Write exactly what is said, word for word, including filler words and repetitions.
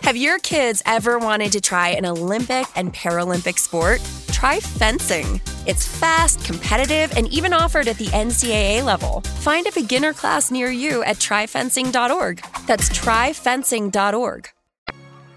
Have your kids ever wanted to try an Olympic and Paralympic sport? Try fencing. It's fast, competitive, and even offered at the N C double A level. Find a beginner class near you at try fencing dot org. That's try fencing dot org.